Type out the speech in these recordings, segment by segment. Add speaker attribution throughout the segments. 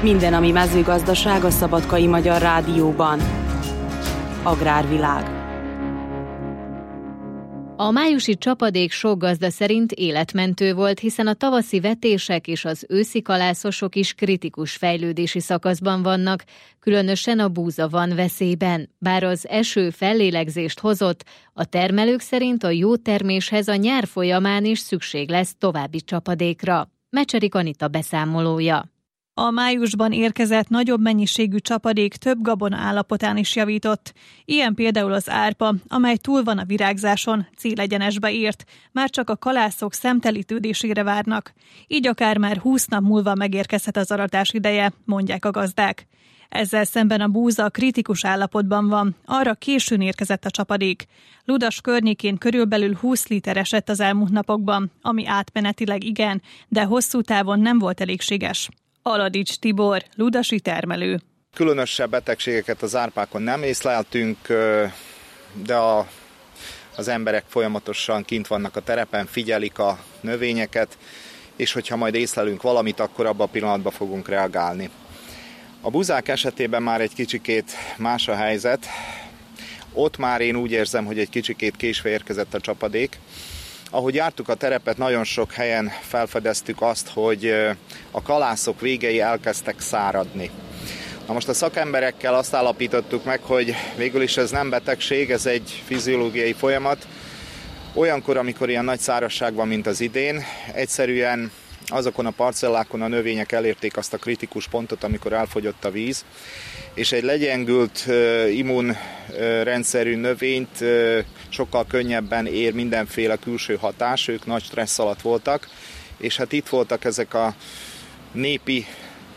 Speaker 1: Minden, ami mezőgazdaság a Szabadkai Magyar Rádióban. Agrárvilág.
Speaker 2: A májusi csapadék sok gazda szerint életmentő volt, hiszen a tavaszi vetések és az őszi kalászosok is kritikus fejlődési szakaszban vannak, különösen a búza van veszélyben. Bár az eső fellélegzést hozott, a termelők szerint a jó terméshez a nyár folyamán is szükség lesz további csapadékra. Mecserik Anita beszámolója.
Speaker 3: A májusban érkezett nagyobb mennyiségű csapadék több gabona állapotán is javított. Ilyen például az árpa, amely túl van a virágzáson, célegyenesbe ért, már csak a kalászok szemtelítődésére várnak. Így akár már 20 nap múlva megérkezhet az aratás ideje, mondják a gazdák. Ezzel szemben a búza kritikus állapotban van, arra későn érkezett a csapadék. Ludas környékén körülbelül 20 liter esett az elmúlt napokban, ami átmenetileg igen, de hosszú távon nem volt elégséges. Aladics Tibor, ludasi termelő.
Speaker 4: Különösebb betegségeket az árpákon nem észleltünk, de az emberek folyamatosan kint vannak a terepen, figyelik a növényeket, és hogyha majd észlelünk valamit, akkor abban a pillanatban fogunk reagálni. A búzák esetében már egy kicsikét más a helyzet. Ott már én úgy érzem, hogy egy kicsikét késve érkezett a csapadék. Ahogy jártuk a terepet, nagyon sok helyen felfedeztük azt, hogy a kalászok végei elkezdtek száradni. Na most a szakemberekkel azt állapítottuk meg, hogy végül is ez nem betegség, ez egy fiziológiai folyamat. Olyankor, amikor ilyen nagy szárazság van, mint az idén, egyszerűen azokon a parcellákon a növények elérték azt a kritikus pontot, amikor elfogyott a víz, és egy legyengült immunrendszerű növényt sokkal könnyebben ér mindenféle külső hatás, ők nagy stressz alatt voltak, és hát itt voltak ezek a népi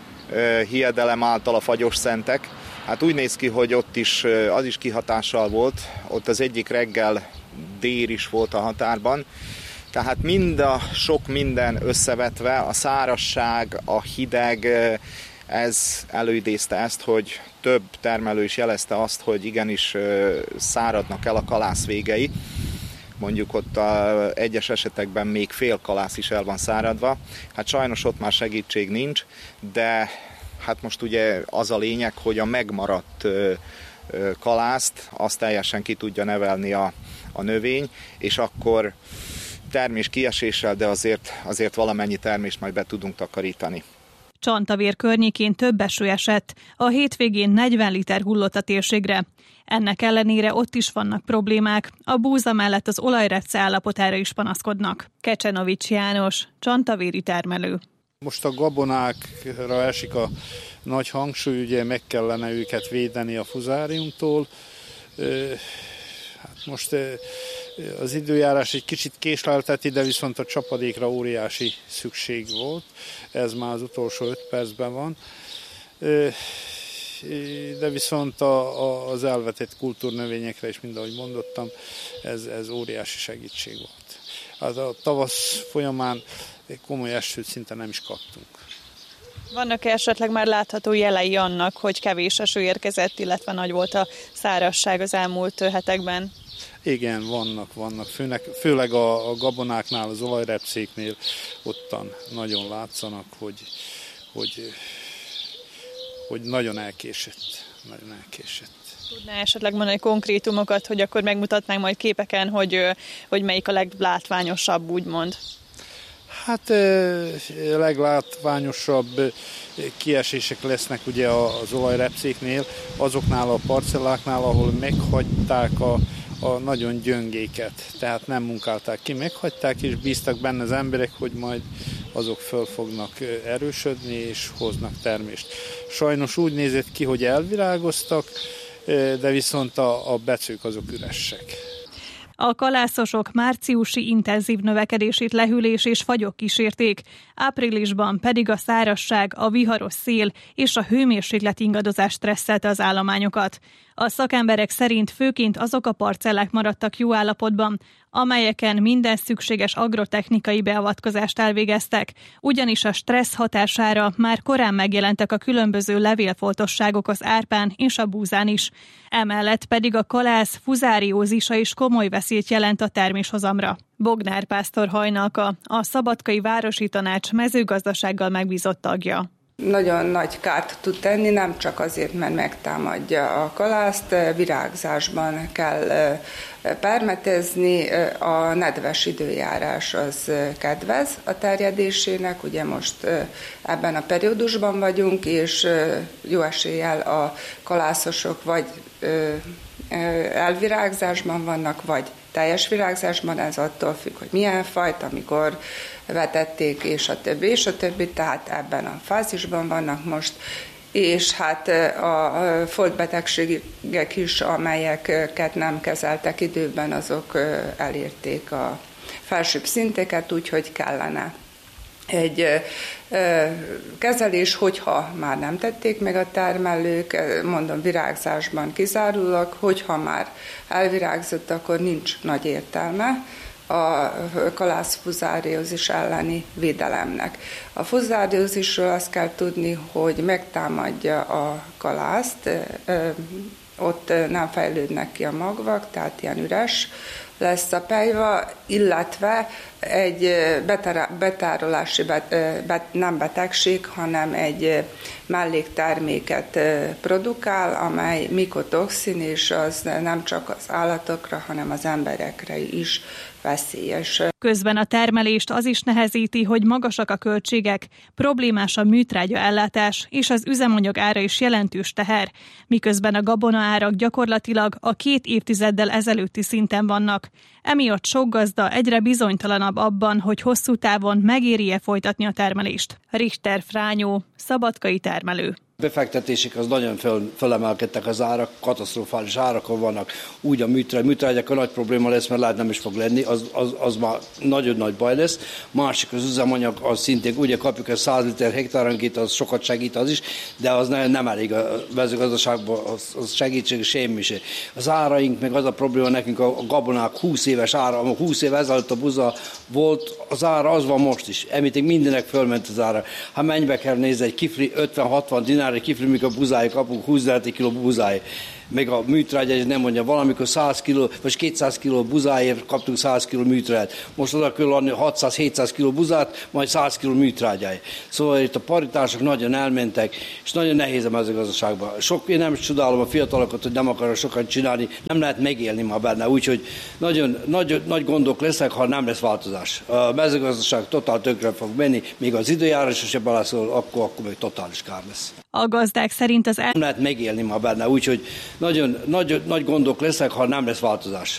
Speaker 4: hiedelem által a fagyos szentek. Hát úgy néz ki, hogy ott is az is kihatással volt, ott az egyik reggel dér is volt a határban, tehát mind a sok minden összevetve, a szárazság, a hideg, ez előidézte ezt, hogy több termelő is jelezte azt, hogy igenis száradnak el a kalász végei. Mondjuk ott egyes esetekben még fél kalász is el van száradva. Hát sajnos ott már segítség nincs, de hát most ugye az a lényeg, hogy a megmaradt kalászt azt teljesen ki tudja nevelni a növény, és akkor termés kieséssel, de azért valamennyi termést majd be tudunk takarítani.
Speaker 3: Csantavér környékén több eső esett, a hétvégén 40 liter hullott a térségre. Ennek ellenére ott is vannak problémák, a búza mellett az olajrepce állapotára is panaszkodnak. Kecsenovics János, csantavéri termelő.
Speaker 5: Most a gabonákra esik a nagy hangsúly, ugye meg kellene őket védeni a fuzáriumtól. Hát most az időjárás egy kicsit késlelteti, de viszont a csapadékra óriási szükség volt. Ez már az utolsó 5 percben van. De viszont az elvetett kultúrnövényekre is, mint ahogy mondottam, ez óriási segítség volt. Hát a tavasz folyamán komoly esőt szinte nem is kaptunk.
Speaker 3: Vannak-e esetleg már látható jelei annak, hogy kevés eső érkezett, illetve nagy volt a szárazság az elmúlt hetekben?
Speaker 5: Igen, vannak. Főleg a gabonáknál, az olajrepcéknél ottan nagyon látszanak, hogy nagyon elkésett.
Speaker 3: Tudná esetleg mondani konkrétumokat, hogy akkor megmutatnánk majd képeken, hogy melyik a leglátványosabb, úgymond?
Speaker 5: Hát leglátványosabb kiesések lesznek ugye az olajrepcéknél, azoknál a parcelláknál, ahol meghagyták a nagyon gyöngéket, tehát nem munkálták ki, meghagyták, és bíztak benne az emberek, hogy majd azok föl fognak erősödni, és hoznak termést. Sajnos úgy nézett ki, hogy elvirágoztak, de viszont a becők azok üresek.
Speaker 3: A kalászosok márciusi intenzív növekedését lehűlés és fagyok kísérték, áprilisban pedig a szárazság, a viharos szél és a hőmérséklet ingadozás stresszelte az állományokat. A szakemberek szerint főként azok a parcellák maradtak jó állapotban, amelyeken minden szükséges agrotechnikai beavatkozást elvégeztek, ugyanis a stressz hatására már korán megjelentek a különböző levélfoltosságok az árpán és a búzán is. Emellett pedig a kalász fuzáriózisa is komoly veszélyt jelent a terméshozamra. Bognár Pásztor Hajnalka, a Szabadkai Városi Tanács mezőgazdasággal megbízott tagja.
Speaker 6: Nagyon nagy kárt tud tenni, nem csak azért, mert megtámadja a kalászt, virágzásban kell permetezni, a nedves időjárás az kedvez a terjedésének, ugye most ebben a periódusban vagyunk, és jó eséllyel a kalászosok vagy elvirágzásban vannak, vagy teljes virágzásban, ez attól függ, hogy milyen fajta, amikor vetették, és a többi, tehát ebben a fázisban vannak most, és hát a foltbetegségek is, amelyeket nem kezeltek időben, azok elérték a felsőbb szinteket, úgyhogy kellene egy kezelés, hogyha már nem tették meg a termelők, mondom virágzásban kizárólag, hogyha már elvirágzott, akkor nincs nagy értelme a kalászfuzáriózis elleni védelemnek. A fuzáriózisról azt kell tudni, hogy megtámadja a kalászt, ott nem fejlődnek ki a magvak, tehát ilyen üres lesz a pelyva, illetve egy betárolási, nem betegség, hanem egy mellékterméket produkál, amely mikotoxin, és az nem csak az állatokra, hanem az emberekre is veszélyes.
Speaker 3: Közben a termelést az is nehezíti, hogy magasak a költségek, problémás a műtrágya ellátás, és az üzemanyag ára is jelentős teher, miközben a gabona árak gyakorlatilag a 2 évtizeddel ezelőtti szinten vannak. Emiatt sok gazda egyre bizonytalanabb abban, hogy hosszú távon megéri-e folytatni a termelést. Richter Frányó, szabadkai termelő.
Speaker 7: Befektetések az nagyon fölemelkedtek az árak, katasztrofális árakon vannak. Úgy a műtrágyák a nagy probléma lesz, mert lehet nem is fog lenni, az már nagyon nagy baj lesz. Másik az üzemanyag, az szintén ugye kapjuk ezt 100 liter hektáronként, az sokat segít az is, de az nem elég a mezőgazdaságban, az segítség semmi se. Az áraink, meg az a probléma nekünk a gabonák 20 éves ára, 20 év ezelőtt a buza volt, az ára az van most is. Említik mindenek fölment az ára. Ha mennyibe kell nézni egy kifli 50-60 dinár, kifli, mikor buzája kapunk, 20 kiló buzája. Meg a műtrágya, nem mondja, valamikor 100 kiló, vagy 200 kiló buzáért kaptunk 100 kiló műtrágyát. Most oda kell adni 600-700 kiló buzát, majd 100 kiló műtrágyája. Szóval itt a paritások nagyon elmentek, és nagyon nehéz a mezőgazdaságban. Én nem is csodálom a fiatalokat, hogy nem akarok sokat csinálni, nem lehet megélni ma benne, úgyhogy nagyon nagy gondok lesznek, ha nem lesz változás. A mezőgazdaság totál tönkre fog menni, még az időjárás is beleszól, akkor még totális kár lesz.
Speaker 3: A gazdák szerint nem
Speaker 7: lehet megélni ma benne, úgyhogy nagyon nagy gondok lesznek, ha nem lesz változás.